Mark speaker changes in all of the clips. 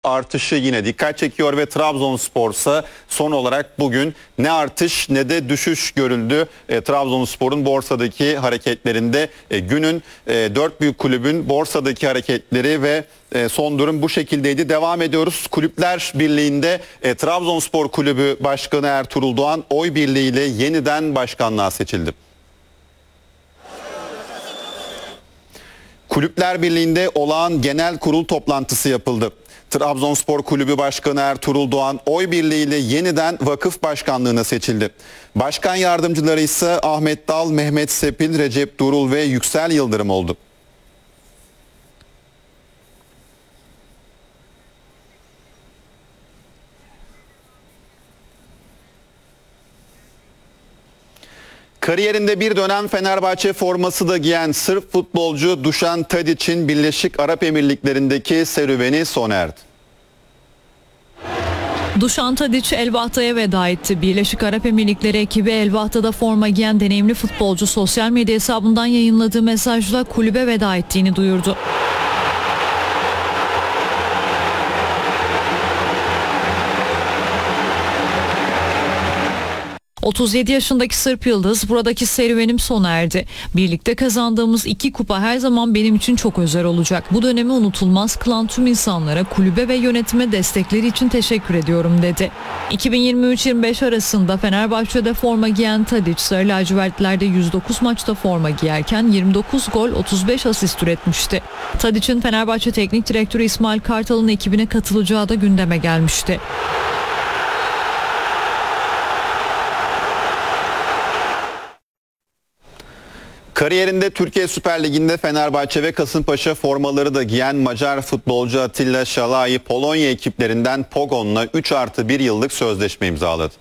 Speaker 1: artışı yine dikkat çekiyor ve Trabzonspor'sa son olarak bugün ne artış ne de düşüş görüldü. Trabzonspor'un borsadaki hareketlerinde günün 4 büyük kulübün borsadaki hareketleri ve son durum bu şekildeydi. Devam ediyoruz. Kulüpler Birliği'nde Trabzonspor Kulübü Başkanı Ertuğrul Doğan oy birliğiyle yeniden başkanlığa seçildi. Kulüpler Birliği'nde olağan genel kurul toplantısı yapıldı. Trabzonspor Kulübü Başkanı Ertuğrul Doğan oy birliğiyle yeniden vakıf başkanlığına seçildi. Başkan yardımcıları ise Ahmet Dal, Mehmet Sepil, Recep Durul ve Yüksel Yıldırım oldu. Kariyerinde bir dönem Fenerbahçe forması da giyen Sırp futbolcu Dušan Tadić'in Birleşik Arap Emirlikleri'ndeki serüveni sona erdi.
Speaker 2: Dušan Tadić El Vahda'ya veda etti. Birleşik Arap Emirlikleri ekibi El Vahda'da forma giyen deneyimli futbolcu sosyal medya hesabından yayınladığı mesajla kulübe veda ettiğini duyurdu. ...37 yaşındaki Sırp Yıldız, buradaki serüvenim sona erdi. Birlikte kazandığımız 2 kupa her zaman benim için çok özel olacak. Bu dönemi unutulmaz kılan tüm insanlara, kulübe ve yönetime destekleri için teşekkür ediyorum dedi. 2023-25 arasında Fenerbahçe'de forma giyen Tadić, Sarı lacivertlerde 109 maçta forma giyerken 29 gol 35 asist üretmişti. Tadić'in Fenerbahçe Teknik Direktörü İsmail Kartal'ın ekibine katılacağı da gündeme gelmişti.
Speaker 1: Kariyerinde Türkiye Süper Ligi'nde Fenerbahçe ve Kasımpaşa formaları da giyen Macar futbolcu Attila Szalai, Polonya ekiplerinden Pogon'la 3+1 yıllık sözleşme imzaladı.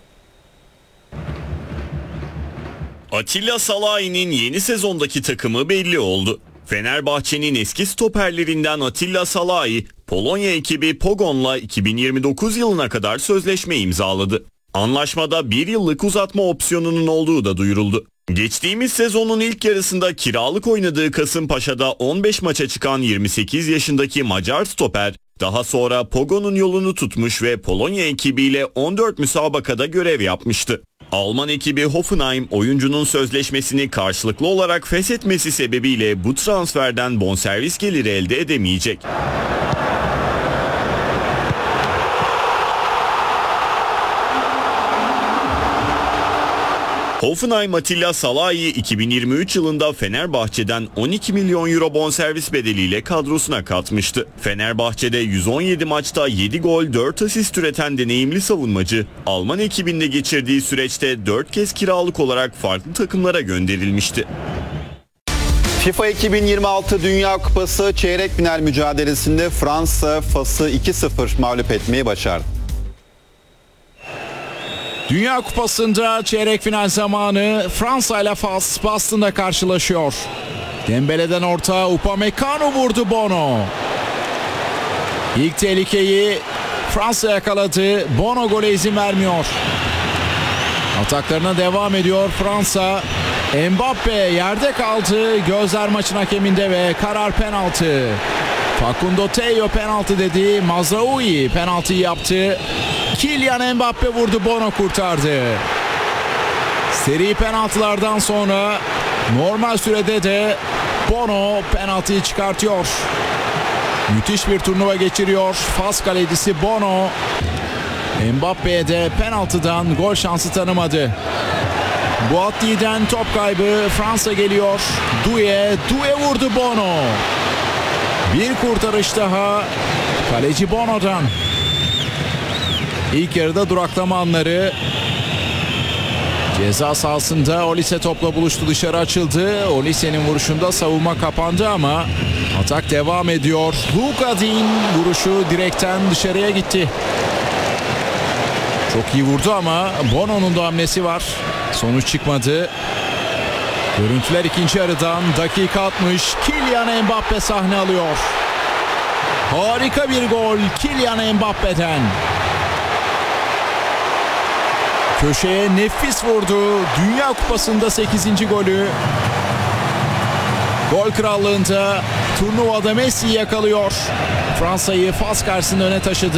Speaker 3: Attila Szalai'nin yeni sezondaki takımı belli oldu. Fenerbahçe'nin eski stoperlerinden Attila Szalai, Polonya ekibi Pogon'la 2029 yılına kadar sözleşme imzaladı. Anlaşmada 1 yıllık uzatma opsiyonunun olduğu da duyuruldu. Geçtiğimiz sezonun ilk yarısında kiralık oynadığı Kasımpaşa'da 15 maça çıkan 28 yaşındaki Macar stoper, daha sonra Pogon'un yolunu tutmuş ve Polonya ekibiyle 14 müsabakada görev yapmıştı. Alman ekibi Hoffenheim oyuncunun sözleşmesini karşılıklı olarak feshetmesi sebebiyle bu transferden bonservis geliri elde edemeyecek. Hoffenheim Attila Szalai'yi 2023 yılında Fenerbahçe'den 12 milyon euro bonservis bedeliyle kadrosuna katmıştı. Fenerbahçe'de 117 maçta 7 gol 4 asist üreten deneyimli savunmacı, Alman ekibinde geçirdiği süreçte 4 kez kiralık olarak farklı takımlara gönderilmişti.
Speaker 1: FIFA 2026 Dünya Kupası çeyrek final mücadelesinde Fransa Fas'ı 2-0 mağlup etmeyi başardı.
Speaker 4: Dünya Kupası'nda çeyrek final zamanı Fransa ile Fas Boston'da karşılaşıyor. Dembele'den orta, Upamecano vurdu Bono. İlk tehlikeyi Fransa yakaladı. Bono gole izin vermiyor. Ataklarına devam ediyor Fransa. Mbappe yerde kaldı. Gözler maçın hakeminde ve karar penaltı. Facundo Tello penaltı dedi. Mazraoui penaltıyı yaptı. Kylian Mbappe vurdu, Bono kurtardı. Seri penaltılardan sonra normal sürede de Bono penaltıyı çıkartıyor. Müthiş bir turnuva geçiriyor Fas kalecisi Bono. Mbappe'ye de penaltıdan gol şansı tanımadı. Boatly'den top kaybı, Fransa geliyor. Doué vurdu Bono. Bir kurtarış daha kaleci Bono'dan. İlk yarıda duraklama anları. Ceza sahasında Olise topla buluştu, dışarı açıldı. Olise'nin vuruşunda savunma kapandı ama atak devam ediyor. Bukadin vuruşu direkten dışarıya gitti. Çok iyi vurdu ama Bono'nun da hamlesi var. Sonuç çıkmadı. Görüntüler ikinci yarıdan, dakika 60. Kylian Mbappe sahne alıyor. Harika bir gol Kylian Mbappe'den. Köşeye nefis vurdu. Dünya Kupası'nda 8. golü. Gol krallığında turnuvada Messi'yi yakalıyor. Fransa'yı Fas karşısında öne taşıdı.